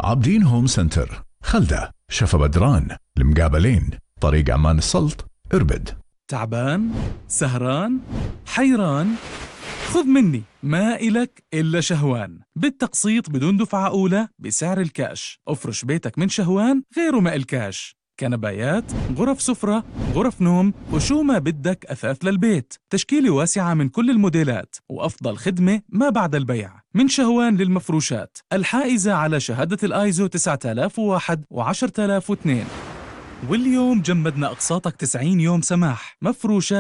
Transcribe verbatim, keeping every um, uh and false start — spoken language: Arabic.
عابدين هوم سنتر، خلدة، شفا بدران، المقابلين، طريق عمان السلط، اربد. تعبان؟ سهران؟ حيران؟ خذ مني، ما إلك إلا شهوان، بالتقسيط بدون دفعة أولى بسعر الكاش. افرش بيتك من شهوان غيره ما إلكاش، كنبايات، غرف سفرة، غرف نوم، وشو ما بدك أثاث للبيت. تشكيلة واسعة من كل الموديلات، وأفضل خدمة ما بعد البيع. من شهوان للمفروشات الحائزة على شهادة الآيزو تسعة آلاف وواحد وعشرة آلاف واثنين. واليوم جمدنا أقساطك تسعين يوم سماح، مفروشات